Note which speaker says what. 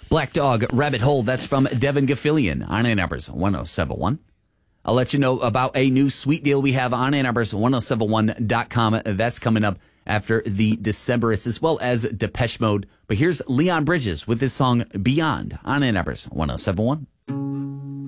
Speaker 1: Black Dog, Rabbit Hole, that's from Devin Gaffilian on Ann Arbor's 1071. I'll let you know about a new sweet deal we have on Ann Arbor's 1071.com. That's coming up after the Decemberists, as well as Depeche Mode. But here's Leon Bridges with his song Beyond on Ann Arbor's 1071.